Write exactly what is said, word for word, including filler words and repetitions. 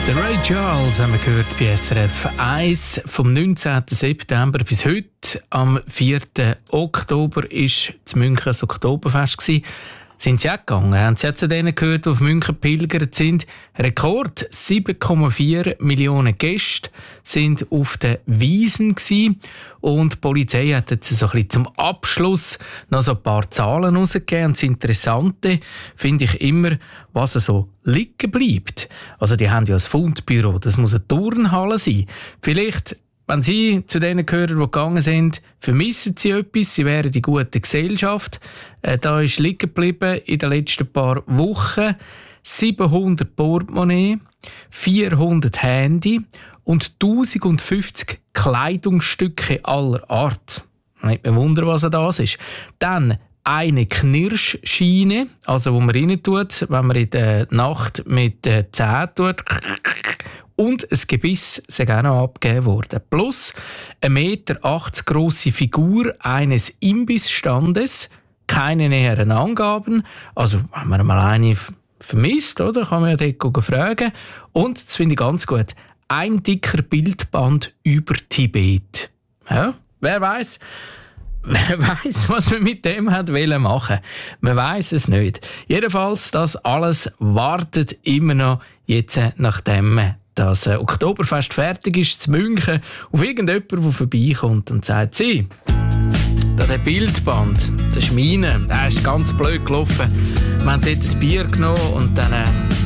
Der Ray Charles haben wir gehört bei S R F eins. Vom neunzehnten September bis heute, am vierten Oktober, war das München das Oktoberfest gewesen. Sind Sie auch gegangen? Haben Sie auch zu denen gehört, die auf München pilgert sind? Rekord sieben Komma vier Millionen Gäste sind auf den Wiesen gewesen. Und die Polizei hat jetzt so ein bisschen zum Abschluss noch so ein paar Zahlen rausgegeben. Und das Interessante finde ich immer, was so liegen bleibt. Also die haben ja ein Fundbüro, das muss eine Turnhalle sein. Vielleicht, wenn Sie zu denen gehören, die gegangen sind, vermissen Sie etwas, Sie wären die gute Gesellschaft. Äh, da ist liegen geblieben in den letzten paar Wochen siebenhundert Portemonnaie, vierhundert Handy und tausendfünfzig Kleidungsstücke aller Art. Nicht mehr wundern, was das ist. Dann eine Knirschschiene, also wo man rein tut, wenn man in der Nacht mit den Zähnen tut. Und ein Gebiss ist auch noch abgegeben worden. Plus eine eins Meter achtzig grosse Figur eines Imbissstandes. Keine näheren Angaben. Also, wenn man mal eine vermisst, oder, kann man ja dort fragen. Und, das finde ich ganz gut, ein dicker Bildband über Tibet. Ja, wer weiß, wer weiß, was man mit dem hat wollen machen. Man weiß es nicht. Jedenfalls, das alles wartet immer noch jetzt, nachdem das Oktoberfest fertig ist, zu München, auf irgendjemanden, der vorbeikommt und sagt, sie, da der Bildband, das ist meine, der ist ganz blöd gelaufen. Wir haben dort ein Bier genommen und dann